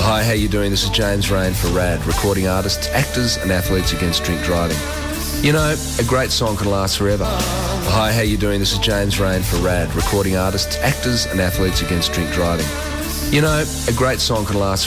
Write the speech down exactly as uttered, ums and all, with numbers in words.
Hi, how you doing? This is James Rain for RAD, recording artists, actors and athletes against drink driving. You know, a great song can last forever. Hi, how you doing? This is James Rain for RAD, recording artists, actors and athletes against drink driving. You know, a great song can last